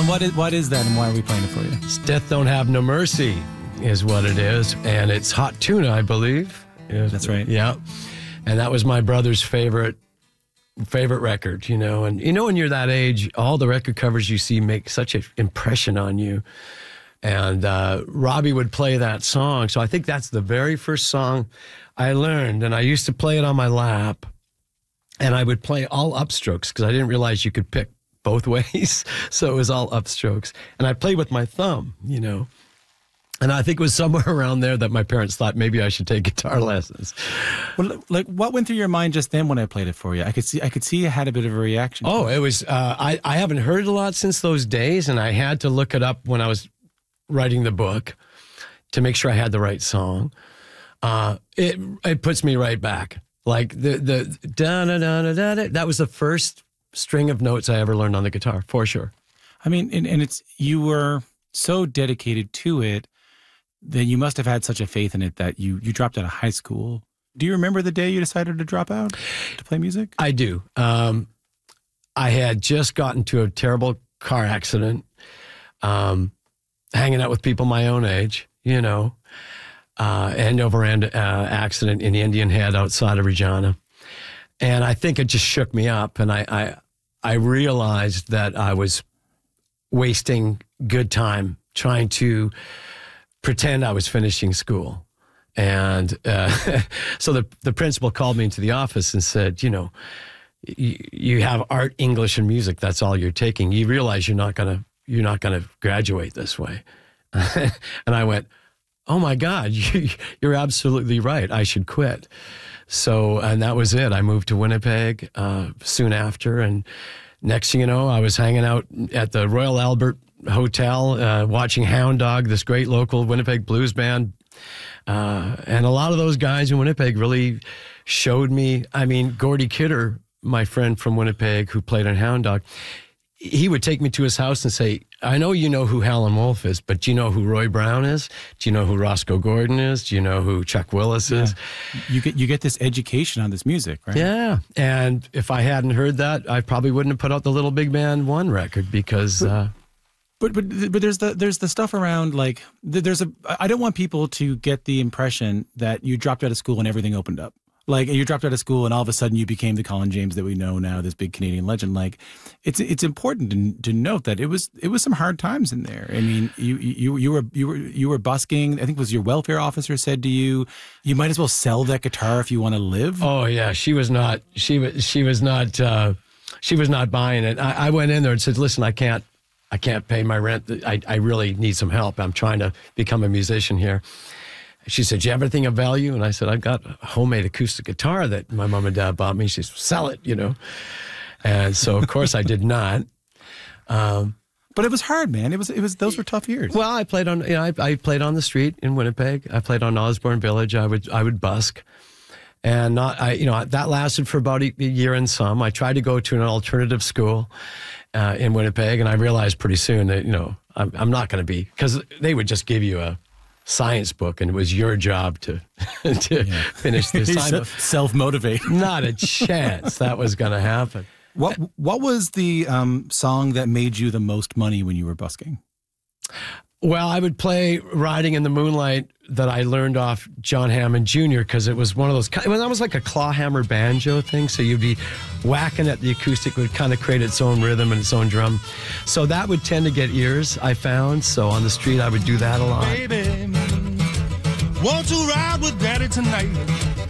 And what is that, and why are we playing it for you? It's Death Don't Have No Mercy is what it is. And it's Hot Tuna, I believe. That's right. Yeah. And that was my brother's favorite record, you know. And, you know, when you're that age, all the record covers you see make such an impression on you. And Robbie would play that song. So I think that's the very first song I learned. And I used to play it on my lap. And I would play all upstrokes because I didn't realize you could pick both ways. So it was all upstrokes. And I played with my thumb, you know. And I think it was somewhere around there that my parents thought maybe I should take guitar lessons. Well, like, what went through your mind just then when I played it for you? I could see you had a bit of a reaction. Oh, it was, I haven't heard it a lot since those days. And I had to look it up when I was writing the book to make sure I had the right song. It puts me right back. Like the da da da da da. That was the first string of notes I ever learned on the guitar, for sure. I mean, and you were so dedicated to it that you must have had such a faith in it that you dropped out of high school. Do you remember the day you decided to drop out to play music? I do. I had just gotten to a terrible car accident, hanging out with people my own age, you know. End over end accident in Indian Head outside of Regina. And I think it just shook me up. And I realized that I was wasting good time trying to pretend I was finishing school. And so the principal called me into the office and said, you know, you have art, English, and music. That's all you're taking. You realize you're not gonna graduate this way. And I went, oh my God, you're absolutely right. I should quit. So, and that was it. I moved to Winnipeg soon after. And next thing you know, I was hanging out at the Royal Albert Hotel, watching Hound Dog, this great local Winnipeg blues band. And a lot of those guys in Winnipeg really showed me, I mean, Gordy Kidder, my friend from Winnipeg who played on Hound Dog, he would take me to his house and say, I know you know who Howlin' Wolf is, but do you know who Roy Brown is? Do you know who Roscoe Gordon is? Do you know who Chuck Willis is? You get this education on this music, right? Yeah. And if I hadn't heard that, I probably wouldn't have put out the Little Big Band 1 record because... But there's the stuff around, like, I don't want people to get the impression that you dropped out of school and everything opened up. Like, you dropped out of school and all of a sudden you became the Colin James that we know now, this big Canadian legend. Like, it's important to note that it was some hard times in there. I mean, you were busking. I think it was your welfare officer said to you, you might as well sell that guitar if you want to live. Oh yeah, she was not buying it. I went in there and said, listen, I can't pay my rent. I really need some help. I'm trying to become a musician here. She said, do you have anything of value? And I said, I've got a homemade acoustic guitar that my mom and dad bought me. She said, sell it, you know. And so, of course, I did not. But it was hard, man. It was those were tough years. Well, I played on, I played on the street in Winnipeg. I played on Osborne Village. I would busk. And that lasted for about a year and some. I tried to go to an alternative school in Winnipeg, and I realized pretty soon that, I'm not going to be, because they would just give you a science book, and it was your job to finish the assignment. Self-motivate. Not a chance that was going to happen. What was the song that made you the most money when you were busking? Well, I would play Riding in the Moonlight that I learned off John Hammond Jr. because it was one of those, that was like a clawhammer banjo thing. So you'd be whacking at the acoustic, would kind of create its own rhythm and its own drum. So that would tend to get ears, I found. So on the street, I would do that a lot. Baby, want to ride with Daddy tonight?